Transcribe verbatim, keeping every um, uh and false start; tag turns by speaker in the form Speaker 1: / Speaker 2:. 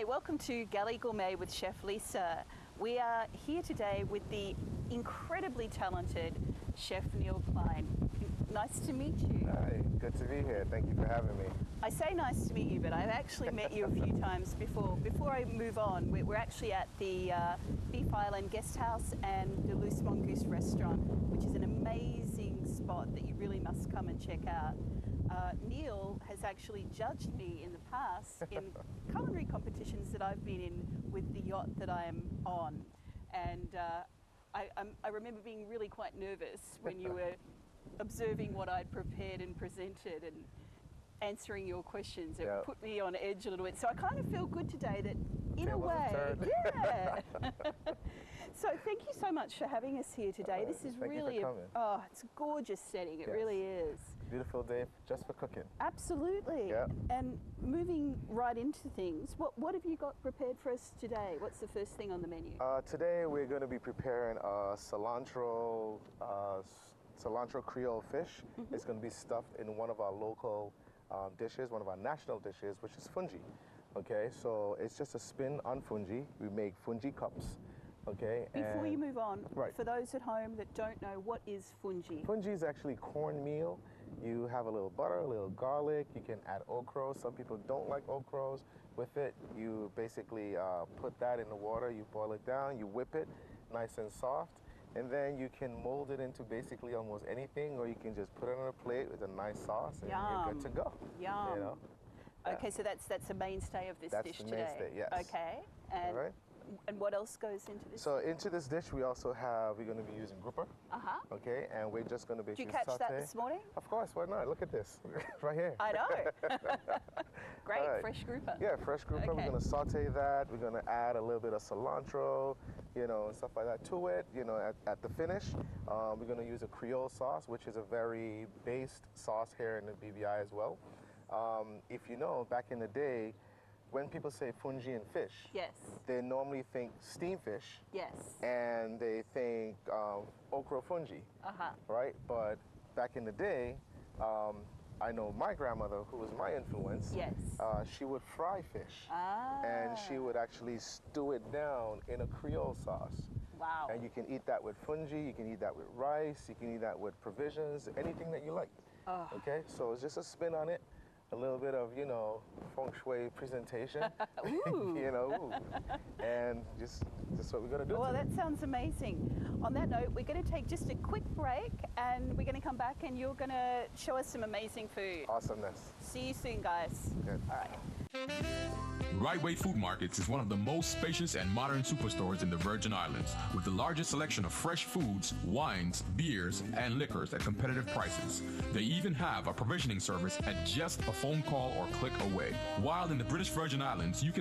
Speaker 1: Hi, welcome to Galley Gourmet with Chef Lisa. We are here today with the incredibly talented Chef Neil Klein. Nice to meet you.
Speaker 2: Hi, good to be here. Thank you for having me.
Speaker 1: I say nice to meet you, but I've actually met you a few times before. Before I move on, we're actually at the uh, Beef Island Guest House and the Loose Mongoose restaurant, which is an amazing spot that you really must come and check out. Uh, Neil has actually judged me in the past in culinary competitions that I've been in with the yacht that I am on. And uh, I, I'm, I remember being really quite nervous when you were observing what I'd prepared and presented and answering your questions. It yep. put me on edge a little bit. So I kind of feel good today that in a way, yeah. So thank you so much for having us here today. Uh, this is really, a, oh, it's a gorgeous setting. It yes. really is.
Speaker 2: Beautiful day just for cooking.
Speaker 1: Absolutely. Yep. And moving right into things, what, what have you got prepared for us today? What's the first thing on the menu?
Speaker 2: Uh, today we're going to be preparing a cilantro, uh, cilantro Creole fish. Mm-hmm. It's going to be stuffed in one of our local um, dishes, one of our national dishes, which is fungi. Okay, so it's just a spin on fungi. We make fungi cups. Okay.
Speaker 1: Before
Speaker 2: and,
Speaker 1: you move on,
Speaker 2: right.
Speaker 1: for those at home that don't know, what is fungi?
Speaker 2: Fungi is actually cornmeal. You have a little butter, a little garlic. You can add okra. Some people don't like okras with it. You basically uh, put that in the water. You boil it down. You whip it nice and soft. And then you can mold it into basically almost anything, or you can just put it on a plate with a nice sauce and
Speaker 1: Yum.
Speaker 2: you're good to go.
Speaker 1: Yum.
Speaker 2: You know?
Speaker 1: Okay, yeah. so that's that's a mainstay of this
Speaker 2: that's
Speaker 1: dish
Speaker 2: the
Speaker 1: today.
Speaker 2: Mainstay, yes.
Speaker 1: Okay. And
Speaker 2: all right.
Speaker 1: And what else goes into this?
Speaker 2: So into this dish, we also have, we're going to be using grouper.
Speaker 1: Uh-huh.
Speaker 2: Okay, and we're just going to be
Speaker 1: Did you catch
Speaker 2: saute.
Speaker 1: that this morning?
Speaker 2: Of course, why not? Look at this, right here.
Speaker 1: I know. Great, right. Fresh grouper.
Speaker 2: Yeah, fresh grouper. Okay. We're going to saute that. We're going to add a little bit of cilantro, you know, and stuff like that to it. You know, at, at the finish, um, we're going to use a Creole sauce, which is a very based sauce here in the B V I as well. Um, if you know, back in the day, when people say fungi and fish,
Speaker 1: yes,
Speaker 2: they normally think steamed fish.
Speaker 1: Yes.
Speaker 2: And they think um, okra fungi.
Speaker 1: Uh-huh.
Speaker 2: Right? But back in the day, um, I know my grandmother, who was my influence,
Speaker 1: yes,
Speaker 2: uh, she would fry fish.
Speaker 1: Ah.
Speaker 2: And she would actually stew it down in a Creole sauce.
Speaker 1: Wow.
Speaker 2: And you can eat that with fungi, you can eat that with rice, you can eat that with provisions, anything that you like.
Speaker 1: Oh.
Speaker 2: Okay? So it's just a spin on it. A little bit of, you know, feng shui presentation, you know, and just just what we're going to do.
Speaker 1: Well,
Speaker 2: today.
Speaker 1: that sounds amazing. On that note, we're going to take just a quick break and we're going to come back and you're going to show us some amazing food.
Speaker 2: Awesomeness.
Speaker 1: See you soon, guys.
Speaker 2: Good.
Speaker 1: All right.
Speaker 3: Right Way Food Markets is one of the most spacious and modern superstores in the Virgin Islands, with the largest selection of fresh foods, wines, beers, and liquors at competitive prices. They even have a provisioning service at just a phone call or click away. While in the British Virgin Islands, you can